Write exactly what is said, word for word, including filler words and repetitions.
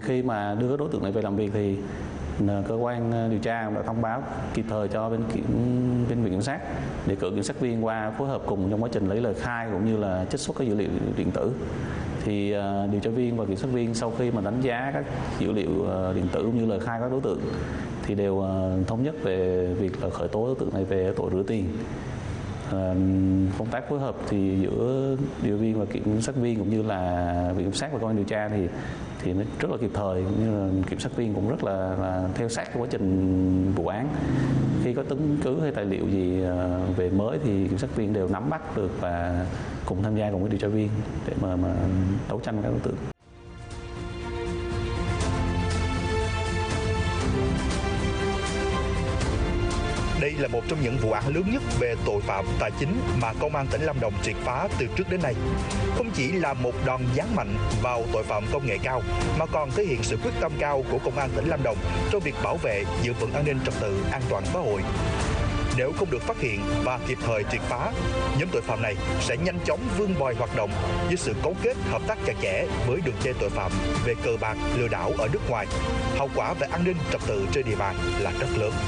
Khi mà đưa đối tượng này về làm việc thì cơ quan điều tra đã thông báo kịp thời cho bên kiểm bên viện kiểm sát để cử kiểm sát viên qua phối hợp cùng trong quá trình lấy lời khai cũng như là trích xuất các dữ liệu điện tử. Thì uh, điều tra viên và kiểm sát viên sau khi mà đánh giá các dữ liệu uh, điện tử cũng như lời khai các đối tượng thì đều uh, thống nhất về việc là khởi tố đối tượng này về tội rửa tiền. Uh, công tác phối hợp thì giữa điều tra viên và kiểm sát viên cũng như là viện kiểm sát và cơ quan điều tra thì thì nó rất là kịp thời, cũng như là kiểm sát viên cũng rất là, là theo sát cái quá trình vụ án. Khi có chứng cứ hay tài liệu gì uh, về mới thì kiểm sát viên đều nắm bắt được và cùng tham gia cùng với điều tra viên để mà, mà đấu tranh các đối tượng. Đây là một trong những vụ án lớn nhất về tội phạm tài chính mà Công an tỉnh Lâm Đồng triệt phá từ trước đến nay. Không chỉ là một đòn giáng mạnh vào tội phạm công nghệ cao, mà còn thể hiện sự quyết tâm cao của Công an tỉnh Lâm Đồng trong việc bảo vệ, giữ vững an ninh trật tự, an toàn xã hội. Nếu không được phát hiện và kịp thời triệt phá, nhóm tội phạm này sẽ nhanh chóng vươn vòi hoạt động với sự cấu kết hợp tác chặt chẽ với đường dây tội phạm về cờ bạc, lừa đảo ở nước ngoài. Hậu quả về an ninh trật tự trên địa bàn là rất lớn.